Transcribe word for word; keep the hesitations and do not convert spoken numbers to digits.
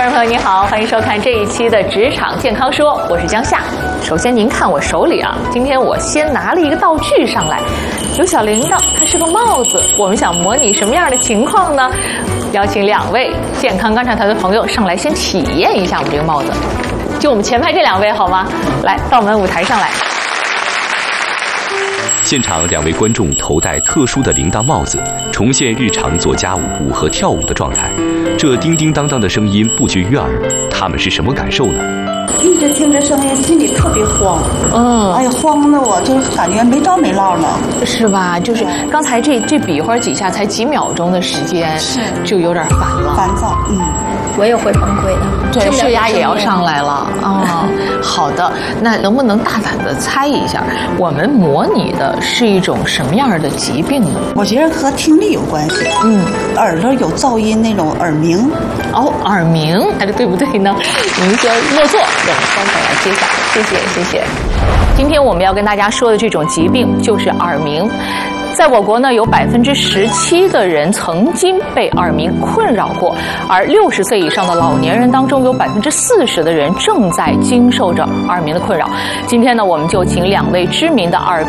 观众朋友您好，欢迎收看这一期的职场健康说，我是江夏。首先您看我手里啊，今天我先拿了一个道具上来，有小铃铛，它是个帽子。我们想模拟什么样的情况呢？邀请两位健康观察团的朋友上来先体验一下我们这个帽子。就我们前排这两位好吗？来，到我们舞台上来。 现场两位观众头戴特殊的铃铛帽子，重现日常做家务和跳舞的状态。这叮叮当当的声音不绝于耳，他们是什么感受呢？ 一直听着声音，心里特别慌。嗯，哎呀，慌的我就感觉没着没落了， 是吧？就是刚才这这比划几下，才几秒钟的时间， 是就有点烦了， 烦躁。嗯， 我也会崩溃的。 对，血压也要上来了啊、哦。好的，那能不能大胆的猜一下，我们模拟的是一种什么样的疾病呢？ 我觉得和听力有关系。嗯，耳朵有噪音那种耳鸣。 哦，耳鸣，看这对不对呢？您先落座，我们三口来揭晓。谢谢，谢谢。今天我们要跟大家说的这种疾病就是耳鸣。在我国呢，有百分之十七的人曾经被耳鸣困扰过，而六十岁以上的老年人当中，有百分之四十的人正在经受着耳鸣的困扰。今天呢，我们就请两位知名的耳